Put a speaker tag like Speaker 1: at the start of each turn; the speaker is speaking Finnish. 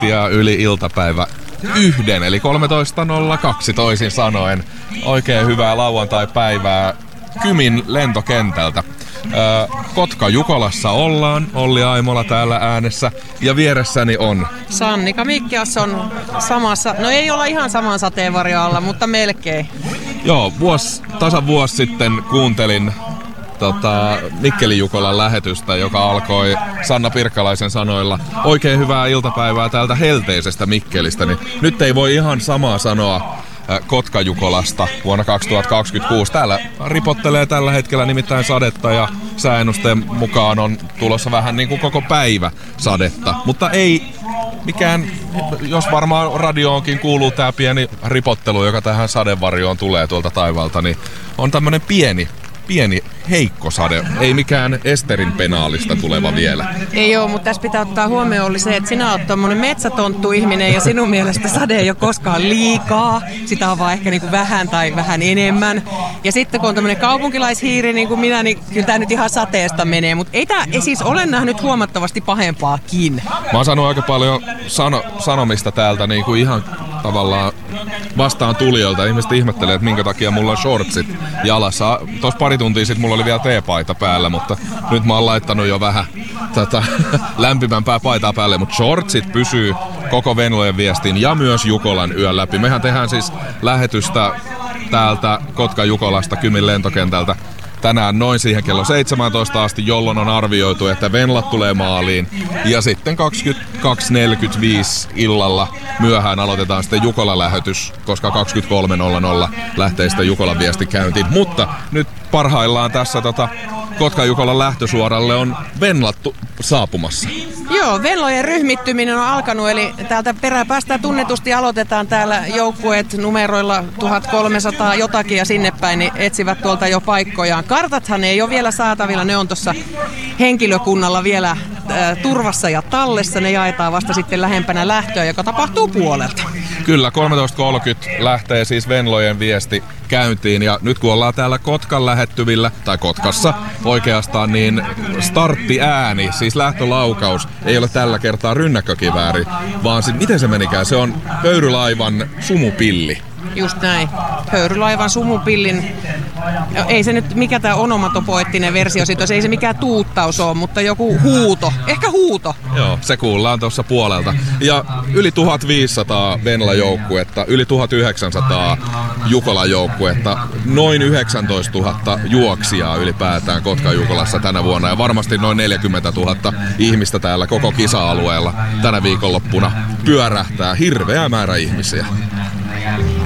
Speaker 1: minuuttia yli iltapäivä 1, eli 13.02 toisin sanoen. Oikein hyvää lauantai-päivää Kymin lentokentältä. Kotka-Jukolassa ollaan, Olli Aimola täällä äänessä, ja vieressäni on
Speaker 2: Sannika Mikkias on samassa, no ei olla ihan saman sateenvarjon alla, mutta melkein.
Speaker 1: Joo, tasan vuosi sitten kuuntelin Mikkelin Jukolan lähetystä, joka alkoi Sanna Pirkkalaisen sanoilla oikein hyvää iltapäivää täältä helteisestä Mikkelistä, niin nyt ei voi ihan samaa sanoa Kotka-Jukolasta vuonna 2026. Täällä ripottelee tällä hetkellä nimittäin sadetta ja sääennusteen mukaan on tulossa vähän niin kuin koko päivä sadetta, mutta ei mikään, jos varmaan radioonkin kuuluu tää pieni ripottelu, joka tähän sadevarjoon tulee tuolta taivaalta, niin on tämmönen pieni heikko sade, ei mikään Esterin penaalista tuleva vielä.
Speaker 2: Ei oo, mutta tässä pitää ottaa huomioon oli se, että sinä oot tommonen metsätonttu-ihminen ja sinun mielestä sade ei ole koskaan liikaa. Sitä on vaan ehkä niinku vähän tai vähän enemmän. Ja sitten kun on tämmönen kaupunkilaishiiri niin kuin minä, niin kyllä tää nyt ihan sateesta menee. Mutta ei siis ole nähnyt huomattavasti pahempaakin.
Speaker 1: Mä oon saanut aika paljon sanomista täältä niin kuin ihan tavallaan vastaan tulijoilta. Ihmiset ihmettelee, että minkä takia mulla on shortsit jalassa. Tuossa pari tuntia sitten mulla oli vielä teepaita päällä, mutta nyt mä oon laittanut jo vähän lämpimämpää paitaa päälle. Mutta shortsit pysyy koko Venlojen viestin ja myös Jukolan yön läpi. Mehän tehdään siis lähetystä täältä Kotka-Jukolasta Kymin lentokentältä tänään noin siihen kello 17 asti, jolloin on arvioitu, että Venlat tulee maaliin. Ja sitten 22.45 illalla myöhään aloitetaan sitten Jukola-lähetys, koska 23.00 lähtee sitten Jukolan viesti käyntiin. Mutta nyt parhaillaan tässä Kotka-Jukolan lähtösuoralle on Venlat saapumassa.
Speaker 2: Joo, Venlojen ryhmittyminen on alkanut, eli täältä peräpäästä tunnetusti aloitetaan täällä joukkueet numeroilla 1300 jotakin ja sinne päin, niin etsivät tuolta jo paikkojaan. Kartathan ei ole vielä saatavilla, ne on tuossa henkilökunnalla vielä turvassa ja tallessa, ne jaetaan vasta sitten lähempänä lähtöä, joka tapahtuu puolelta.
Speaker 1: Kyllä, 13.30 lähtee siis Venlojen viesti käyntiin, ja nyt kun ollaan täällä Kotkan lähettyvillä, tai Kotkassa oikeastaan, niin starttiääni, siis lähtölaukaus, ei ole tällä kertaa rynnäkkökivääri, vaan miten se menikään? Se on Pöyrylaivan sumupilli.
Speaker 2: Just näin. Höyrylaivan sumupillin, ei se nyt mikä tää onomatopoettinen versio siitä, ei se mikään tuuttaus ole, mutta joku huuto, ehkä huuto.
Speaker 1: Joo, se kuullaan tuossa puolelta. Ja yli 1500 Venla-joukkuetta, yli 1900 Jukola-joukkuetta, noin 19 000 juoksijaa ylipäätään Kotka-Jukolassa tänä vuonna ja varmasti noin 40 000 ihmistä täällä koko kisa-alueella tänä viikonloppuna pyörähtää hirveä määrä ihmisiä.